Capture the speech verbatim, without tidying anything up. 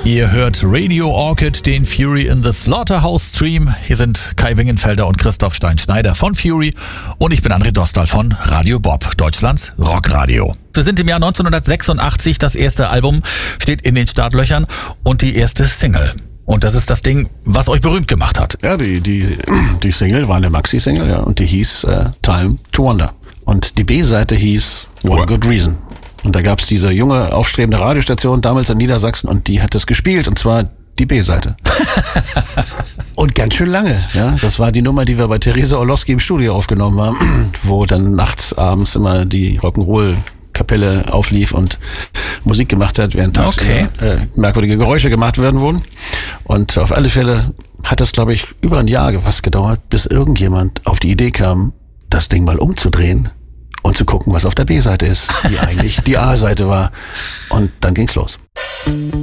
Ihr hört Radio Orchid, den Fury in the Slaughterhouse Stream. Hier sind Kai Wingenfelder und Christoph Stein-Schneider von Fury und ich bin André Dostal von Radio Bob, Deutschlands Rockradio. Wir sind im Jahr neunzehnhundertsechsundachtzig, das erste Album steht in den Startlöchern und die erste Single. Und das ist das Ding, was euch berühmt gemacht hat. Ja, die die die Single war eine Maxi-Single, ja, und die hieß äh, Time to Wonder. Und die B-Seite hieß What a Good Reason. Und da gab's diese junge, aufstrebende Radiostation damals in Niedersachsen und die hat das gespielt, und zwar die B-Seite. Und ganz schön lange, ja. Das war die Nummer, die wir bei Theresa Orlowski im Studio aufgenommen haben, wo dann nachts, abends immer die Rock'n'Roll-Kapelle auflief und Musik gemacht hat, während okay. äh, merkwürdige Geräusche gemacht werden wurden. Und auf alle Fälle hat es, glaube ich, über ein Jahr fast gedauert, bis irgendjemand auf die Idee kam, das Ding mal umzudrehen und zu gucken, was auf der B-Seite ist, die eigentlich die A-Seite war. Und dann ging's los.